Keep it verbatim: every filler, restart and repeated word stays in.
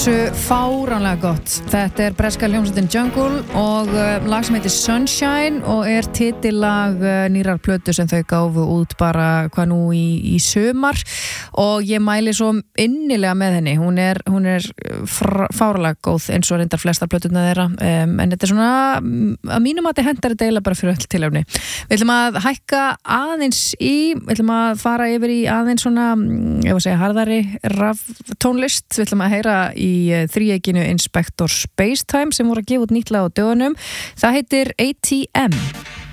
Hversu fáránlega gott. Þetta er breska hljómsveitin Jungle og uh, lag sem heitir Sunshine og er titillag uh, nýrar plötu sem þau gáfu út bara hvað nú í, í sumar og ég mæli svo innilega með henni. Hún er, hún er fáránlega góð eins og reyndar flesta plötuna þeirra um, en þetta er svona að mínum að þetta hendar deila bara fyrir öll tilefni. Við ætlum að hækka aðeins í, við ætlum að fara yfir í aðeins svona, ég var að segja harðari raf tónlist. Við ætlum að heyra í þríeykinu Inspector Spacetime sem voru að gefa út nýtt lag á dögunum. Það heitir A T M.